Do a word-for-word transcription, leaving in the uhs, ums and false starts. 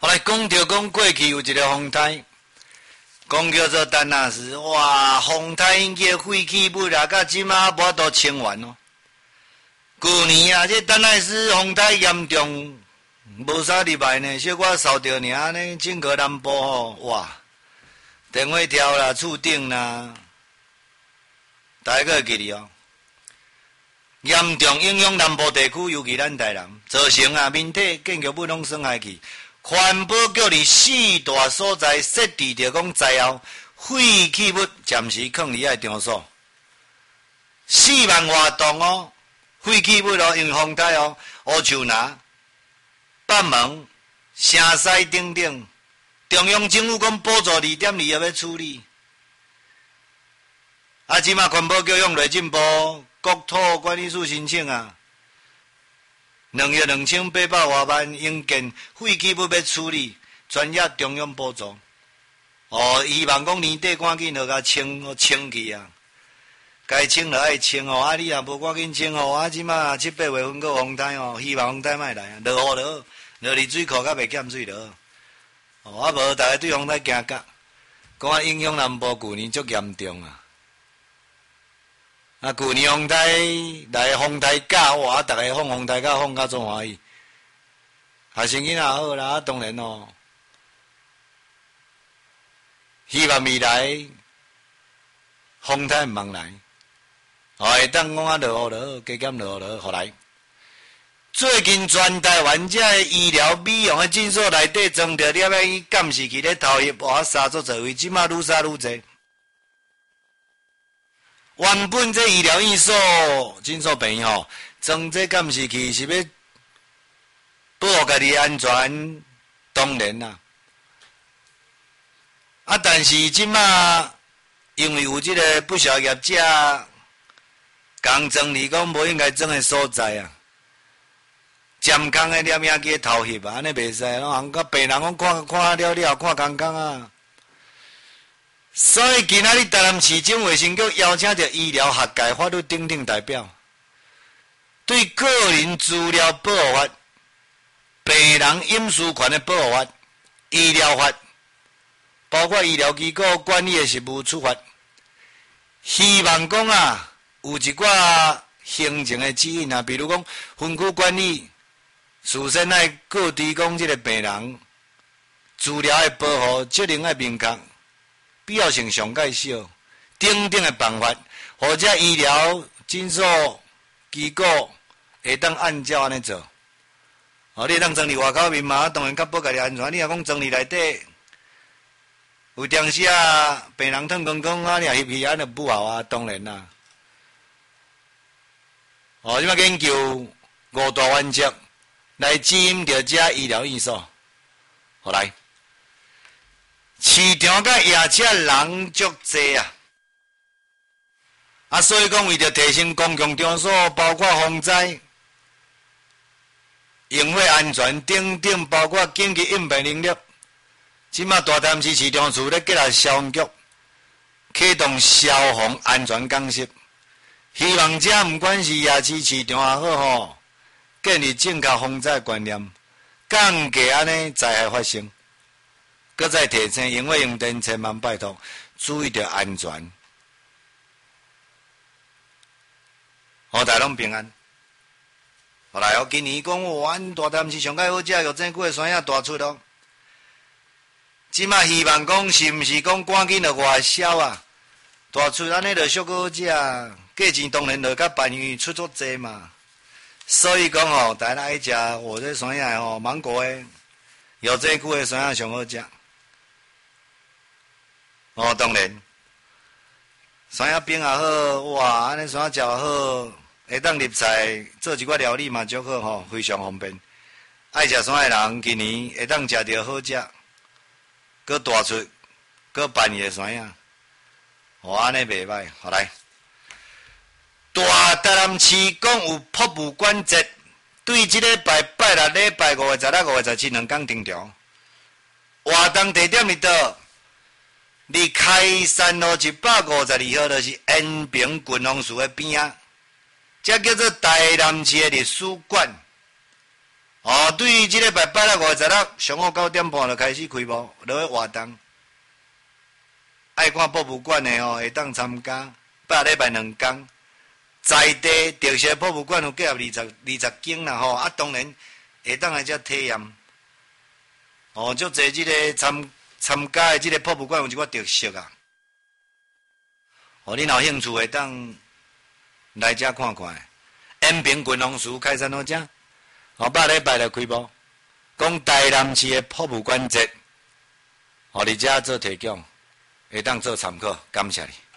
来讲着讲过去有一个风台，讲叫做丹纳斯，哇，风台引起废弃物啦，到即马无都清完哦。旧年啊，这丹纳斯风台严重，无啥礼拜呢，小可扫着尔呢，整个南部吼，哇，电话条啦、厝顶啦，大家会记哩哦。严重影响南部地区，尤其咱台南，造成啊民体建筑物拢损害去。环保局伫四大所在设置着讲灾后废弃物暂时放伫遐场所，四万活动哦，废弃物哦，用风台哦，乌树林、北门、城西等等，中央政府讲补助二点二亿要处理，啊，即马环保局向内政部国土管理处申请啊。两亿两千八百多万应建废弃物要处理，专业中央补助。哦，希望讲年底赶紧就甲清清去啊，该清就爱清哦。啊，你若无赶紧清哦，啊，即马七八月份个风台哦，希望风台莫来啊，落雨落，落伫水库甲袂减水落。哦，啊无，大家对风台惊甲，讲啊影响南部旧年足严重啊。啊，旧年风台来风台假，哇！逐个放风台假，放甲足欢喜。学生囡仔好啦，啊，当然哦。希望未来风台毋茫来，哦，会当讲啊落雨落，加减落雨落，互来。最近全台湾这个医疗美容的诊所内底装着了个监视器咧投入，哇，三足侪位，即马愈杀愈侪。原本这医疗院所、诊所病院吼，装这监视器是要保护家己安全，当然啦。啊，但是即马因为有即个不肖业者讲整理讲无应该装的所在啊，占空的摄影机投翕啊，安尼袂使，人甲病人讲看看了了，看空空啊。所以今仔日台南市政卫生局邀请着医疗学界法律等等代表，对个人资料保护法、病人隐私权的保护法、医疗法，包括医疗机构管理的事务处罚，希望讲啊有一寡行政的指引啊，比如讲分区管理，事先爱各提供这个病人资料的保护，责任爱明确。必要性上介少，等等的办法，或者医疗诊所机构会当按照安尼做。哦，你当整理外口面嘛，当然较保家己安全。你若讲整理内底有当时啊，病人吞光光啊，你也翕翕安尼不好啊，当然啦。哦，即马研究五大原则来指引着这医疗院所，好来。市场甲夜车人足济啊，啊，所以讲为着提升公共场所，包括防灾、用火安全等等，包括紧急应变能力，即马大潭市市场处咧结合消防局，启动消防安全讲习，希望这毋管是夜市市场也好吼，建立正确防灾观念，降低安尼灾害发生。搁再提醒用火用电，千万拜托注意着安全，好大拢平安。后来哦，今年讲哇，阮大潭市上介好食，玉井区的山野大出咯。即马希望讲是毋是讲赶紧着外销啊？大出安尼着俗好食，价钱当然着甲别院出足济嘛。所以讲吼，大家爱食我这山野吼，芒果的玉井区的山野上好食。哦，当然，山野饼也好，哇，安尼山野食也好，会当入菜做一寡料理嘛，足好吼，非常方便。爱食山野人今年会当食着好食，搁大出，搁半夜山野，哇，安尼袂歹。好来，大台南市讲有瀑布管节，对即礼拜拜六、礼拜五月十六、五月十七两天停场，活动地点伫倒？伫开山路一百五十二号，就是延平郡王祠的边啊，这叫做台南市的历史馆。 哦，对于即个拜拜六五十六上午九点半就开始开幕，落去活动。爱看博物馆的哦，会当参加。拜礼拜两天，在地特色博物馆有计入二十二十间啦吼，啊当然会当来遮体验。哦，足侪即个参参加的即个博物馆有一寡特色啊。哦，恁有兴趣会当来遮看看。延平群龙寺开山好遮，后拜礼拜就开幕，讲台南市的博物馆节，互你遮做提供，会当做参考，感谢你。